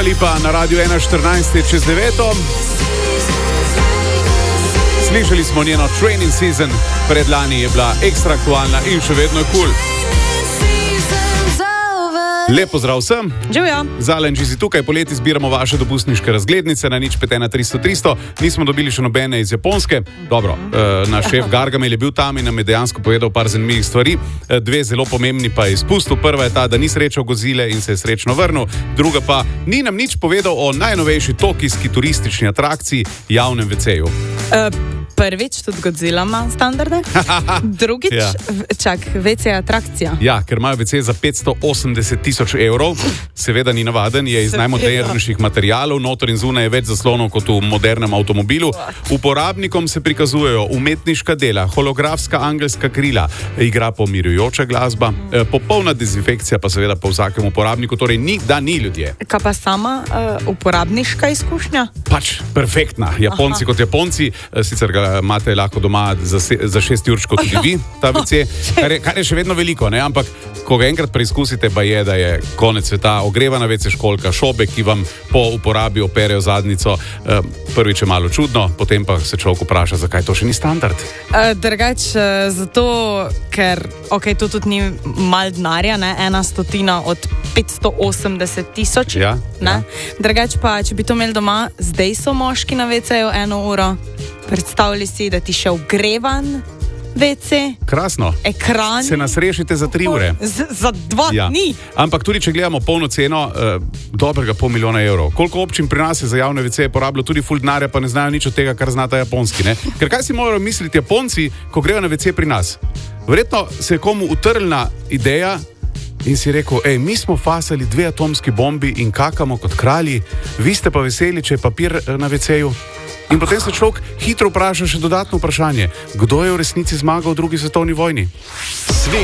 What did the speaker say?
Lipa na Radiu 1.14 čez 9. Slišali smo njeno Training Season, predlani je bila ekstra aktualna in še vedno je cool. Lep pozdrav vsem. Živjo. Zalen, že si tukaj, poleti zbiramo vaše dopustniške razglednice na 051 300. Nismo dobili še nobene iz Japonske. Dobro, naš šef Gargamel je bil tam in nam je dejansko povedal par zanimivih stvari. Dve zelo pomembni pa je izpustil. Prva je ta, da ni srečal Gozile in se je srečno vrnil. Druga pa, ni nam nič povedal o najnovejši tokijski turistični atrakciji, javnem WC-ju. Prvič, tudi Godzilla ima standarde. Drugič, Ja. WC je atrakcija. Ja, ker imajo WC za 580 000 evrov. Seveda ni navaden, je iz najmodernejših materialov, noter in zunaj je več zaslonov kot v modernem avtomobilu. Uporabnikom se prikazujejo umetniška dela, holografska angelska krila, igra pomirjujoča glasba, popolna dezinfekcija pa seveda po vsakem uporabniku, torej ni, da ni ljudje. Kaj pa sama uporabniška izkušnja? Pač perfektna. Japonci kot Japonci, sicer ga imate lahko doma za 6 určkov tudi vi, ta WC, kar je še vedno veliko, ne? Ampak ko ga enkrat preizkusite, pa je, da je konec sveta, ogrevana WC školjka, šobe, ki vam po uporabi operejo zadnico. Prvič je malo čudno, potem pa se človek vpraša, zakaj to še ni standard. Drugač, zato, ker, to tudi ni mal denarja, ne? 100 od 580 000. Ja, ne? Drugač pa, če bi to imeli doma, zdaj so moški na WC-ju 1 uro. Predstavljali si, da ti še ogrevan WC. Krasno. Ekran. Se nas rešite za 3 ure. Za 2 dni. Ampak tudi, če gledamo polno ceno, dobrega $500 000. Koliko občin pri nas je za javne WC porabilo tudi ful denarja, pa ne znajo nič od tega, kar znata Japonski, ne? Ker kaj si morajo misliti Japonci, ko grejo na WC pri nas? Verjetno se je komu utrlna ideja in si rekel, mi smo fasali 2 atomski bombi in kakamo kot kralji, vi ste pa veseli, če je papir na WC-ju. In potem se človek hitro vpraša še dodatno vprašanje, kdo je v resnici zmagal v 2. svetovni vojni?